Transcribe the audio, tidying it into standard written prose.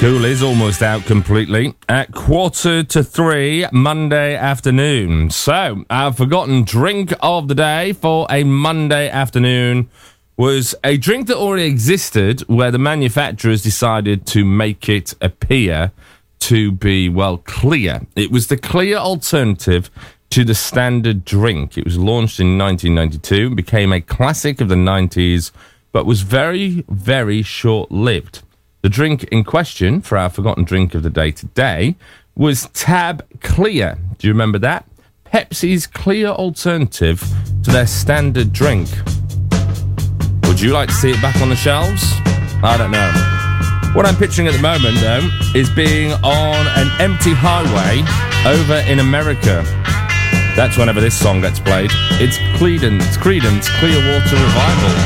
School is almost out completely at 2:45 Monday afternoon. So, our forgotten drink of the day for a Monday afternoon was a drink that already existed where the manufacturers decided to make it appear to be, well, clear. It was the clear alternative to the standard drink. It was launched in 1992, became a classic of the 90s, but was very, very short-lived. The drink in question for our forgotten drink of the day today was Tab Clear. Do you remember that? Pepsi's clear alternative to their standard drink. Would you like to see it back on the shelves? I don't know. What I'm picturing at the moment, though, is being on an empty highway over in America. That's whenever this song gets played. It's Creedence Clearwater Revival.